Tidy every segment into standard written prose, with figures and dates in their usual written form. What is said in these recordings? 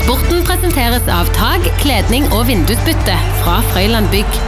Sporten presenteres av tag, kledning og vindusbytte fra Frøyland Bygg.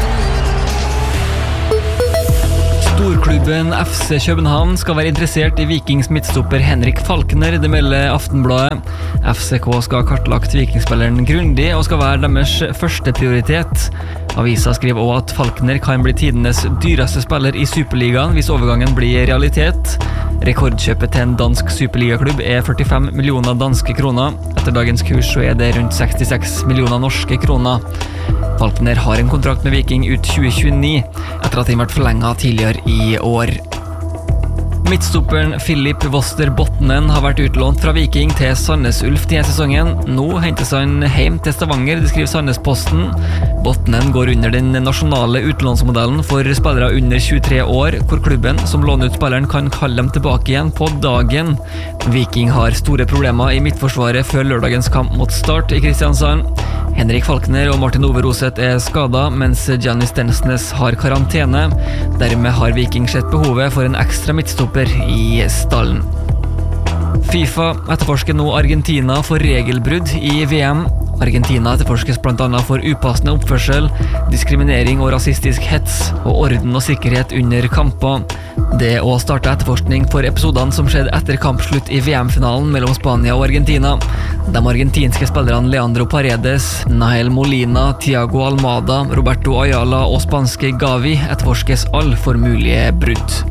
Storklubben FC København skal være interessert i Vikings midtstopper Henrik Falkner, det melder Aftenbladet. FCK skal ha kartlagt vikingspilleren grundig og skal være deres første prioritet. Avisa skriver også at Falkner kan bli tidenes dyreste spiller i Superligaen hvis overgangen blir realitet. Rekordkjøpet til en dansk superligaklubb er 45 millioner danske kroner. Etter dagens kurs så er det rundt 66 millioner norske kroner. Falkner har en kontrakt med Viking ut 2029, etter at den ble forlenget tidligere i år. Midtstopperen Philip Voster Botnen har vært utlånt fra Viking til Sandnes Ulf denne sesongen. Nå hentes han hjem til Stavanger, det skriver Sandnes-Posten. Botnen går under den nasjonale utlånsmodellen for spillere under 23 år, hvor klubben som låner ut spilleren kan kalle dem tilbake igjen på dagen. Viking har store problemer i midtforsvaret før lørdagens kamp mot Start i Kristiansand. Henrik Falkner og Martin Ove Roseth er skadet, mens Gianni Stensnes har karantene. Dermed har Viking sett behovet for en ekstra midtstopper i stallen. FIFA etterforsker nå Argentina for regelbrudd i VM. Argentina etterforskes blant annet for upassende oppførsel, diskriminering og rasistisk hets, og orden og sikkerhet under kamper. Det å starte etterforskning for episodene som skjedde etter kampslutt i VM-finalen mellom Spania og Argentina. De argentinske spillerne Leandro Paredes, Nael Molina, Thiago Almada, Roberto Ayala og spanske Gavi etterforskes all for mulige brudd.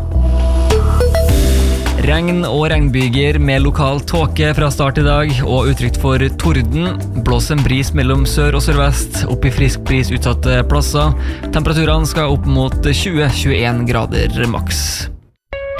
Regn og regnbyger med lokal tåke fra start i dag, og utrygt for torden. Blås en bris mellom sør og sørvest, opp i frisk bris utsatte plasser. Temperaturene skal opp mot 20-21 grader maks.